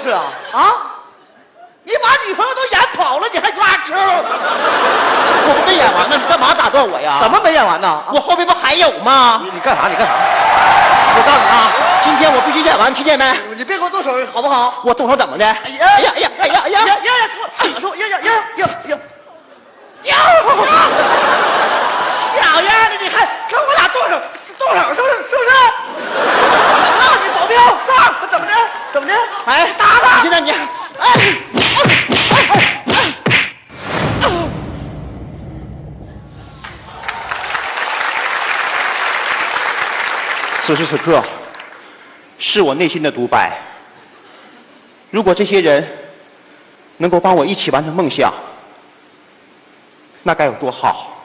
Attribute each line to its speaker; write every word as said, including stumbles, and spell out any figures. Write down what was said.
Speaker 1: 是啊？啊？你把女朋友都演跑了，你还抓吃？
Speaker 2: 我不没演完呢，你干嘛打断我呀？
Speaker 1: 怎么没演完呢？
Speaker 2: 我后面不还有吗？
Speaker 1: 你你干啥？你干啥？
Speaker 2: 我告诉你啊，今天我必须演完，听见没？
Speaker 1: 你别给我动手，好不好？
Speaker 2: 我动手怎么的？哎
Speaker 1: 呀
Speaker 2: 哎呀哎呀哎呀哎呀
Speaker 1: 呀呀呀！扯住！呀呀呀呀呀！呀！小丫头，你还跟我俩动手动手是不是？是不是？让你保镖上，怎么的？怎么的？
Speaker 2: 哎，
Speaker 1: 打他！
Speaker 2: 现在你，哎哎哎哎哎！此时此刻，是我内心的独白。如果这些人能够帮我一起完成梦想，那该有多好！